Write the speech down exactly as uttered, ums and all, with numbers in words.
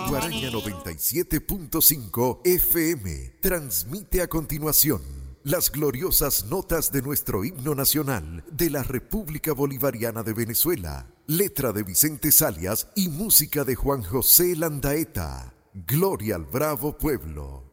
Guaraña noventa y siete punto cinco F M transmite a continuación las gloriosas notas de nuestro himno nacional de la República Bolivariana de Venezuela, letra de Vicente Salias y música de Juan José Landaeta. Gloria al bravo pueblo.